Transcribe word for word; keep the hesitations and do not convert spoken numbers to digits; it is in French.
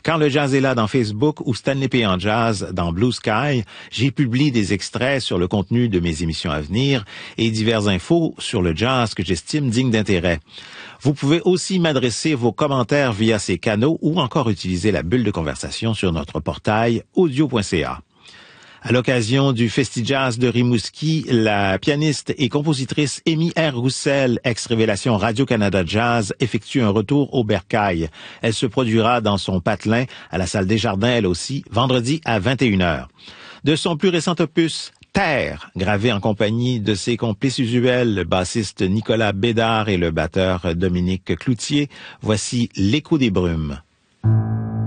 Quand le jazz est là dans Facebook ou Stanley P. en jazz dans Blue Sky, j'y publie des extraits sur le contenu de mes émissions à venir et diverses infos sur le jazz que j'estime digne d'intérêt. Vous pouvez aussi m'adresser vos commentaires via ces canaux ou encore utiliser la bulle de conversation sur notre portail audio point c a. À l'occasion du Festi-Jazz de Rimouski, la pianiste et compositrice Amy R. Roussel, ex-révélation Radio-Canada Jazz, effectue un retour au Bercail. Elle se produira dans son patelin à la salle Desjardins, elle aussi, vendredi à vingt et une heures. De son plus récent opus, Terre, gravé en compagnie de ses complices usuels, le bassiste Nicolas Bédard et le batteur Dominique Cloutier, voici L'écho des brumes.